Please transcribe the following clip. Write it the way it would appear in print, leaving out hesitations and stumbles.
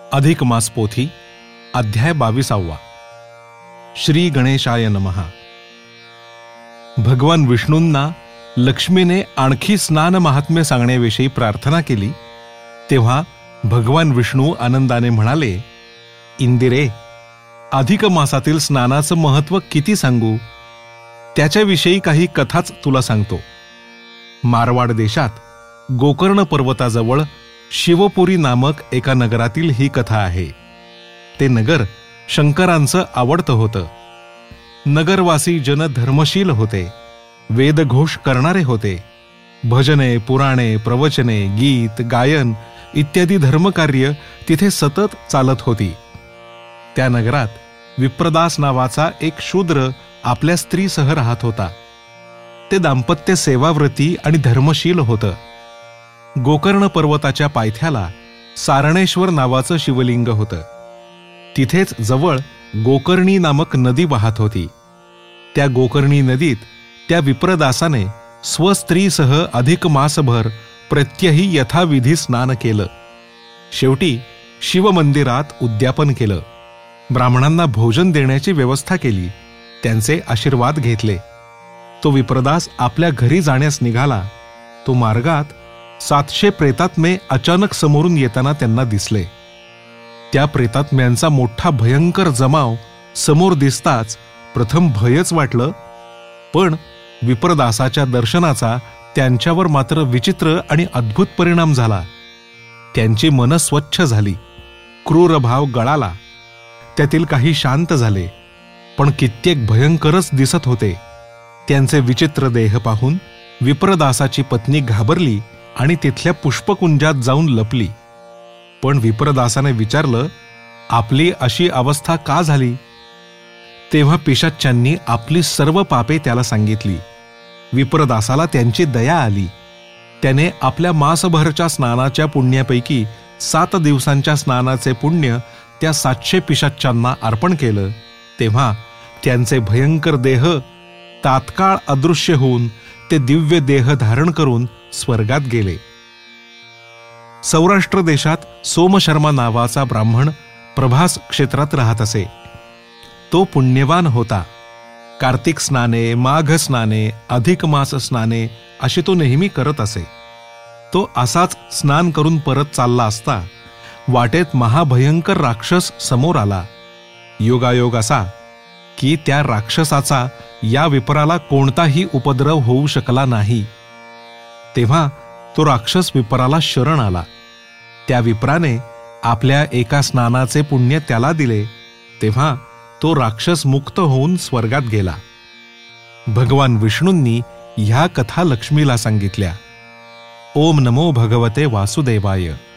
अधिक मास पोथी अध्याय 22. श्री गणेशाय नमः. भगवान विष्णूंना लक्ष्मीने आणखी स्नान महात्म्य सांगण्याविषयी प्रार्थना केली तेव्हा भगवान विष्णू आनंदाने म्हणाले, इंदिरे, अधिक मासातील स्नानाचं महत्त्व किती सांगू, त्याच्याविषयी काही कथाच तुला सांगतो. मारवाड देशात गोकर्ण पर्वताजवळ शिवपुरी नामक एका नगरातील ही कथा आहे. ते नगर शंकरांचं आवडतं होतं. नगरवासी जन धर्मशील होते, वेदघोष करणारे होते. भजने, पुराणे, प्रवचने, गीत, गायन इत्यादी धर्मकार्य तिथे सतत चालत होती. त्या नगरात विप्रदास नावाचा एक शूद्र आपल्या स्त्रीसह राहत होता. ते दाम्पत्य सेवाव्रती आणि धर्मशील होतं. गोकर्ण पर्वताच्या पायथ्याला सारणेश्वर नावाचं शिवलिंग होतं. तिथेच जवळ गोकर्णी नामक नदी वाहत होती. त्या गोकर्णी नदीत त्या विप्रदासाने स्वस्त्रीसह अधिक मासभर प्रत्यही यथाविधी स्नान केलं. शेवटी शिवमंदिरात उद्यापन केलं. ब्राह्मणांना भोजन देण्याची व्यवस्था केली. त्यांचे आशीर्वाद घेतले. तो विप्रदास आपल्या घरी जाण्यास निघाला. तो मार्गात 700 प्रेतात्मे अचानक समोरून येताना त्यांना दिसले. त्या प्रेतात्म्यांचा मोठा भयंकर जमाव समोर दिसताच प्रथम भयच वाटलं, पण विप्रदासाच्या दर्शनाचा त्यांच्यावर मात्र विचित्र आणि अद्भुत परिणाम झाला. त्यांची मन स्वच्छ झाली, क्रूर भाव गळाला. त्यातील काही शांत झाले, पण कित्येक भयंकरच दिसत होते. त्यांचे विचित्र देह पाहून विप्रदासाची पत्नी घाबरली आणि तिथल्या पुष्पकुंजात जाऊन लपली. पण विप्रदासाने विचारलं, आपली अशी अवस्था का झाली? तेव्हा पिशाच्यांनी आपली सर्व पापे त्याला सांगितली. विप्रदासाला त्यांची दया आली. त्याने आपल्या मासभरच्या स्नानाच्या पुण्यापैकी 7 दिवसांच्या स्नानाचे पुण्य त्या 700 पिशाच्यांना अर्पण केलं. तेव्हा त्यांचे भयंकर देह तात्काळ अदृश्य होऊन ते दिव्य देह धारण करून स्वर्गात गेले. सौराष्ट्र देशात सोमशर्मा नावाचा ब्राह्मण प्रभास क्षेत्रात राहत असे. तो पुण्यवान होता. कार्तिक स्नाने, माघ स्नाने, अधिक मास स्नाने अशी तो नेहमी करत असे. तो असाच स्नान करून परत चालला असता वाटेत महाभयंकर राक्षस समोर आला. योगायोग असा की त्या राक्षसाचा या विप्राला कोणताही उपद्रव होऊ शकला नाही. तेव्हा तो राक्षस विप्राला शरण आला. त्या विप्राने आपल्या एका स्नानाचे पुण्य त्याला दिले. तेव्हा तो राक्षस मुक्त होऊन स्वर्गात गेला. भगवान विष्णूंनी ह्या कथा लक्ष्मीला सांगितल्या. ओम नमो भगवते वासुदेवाय.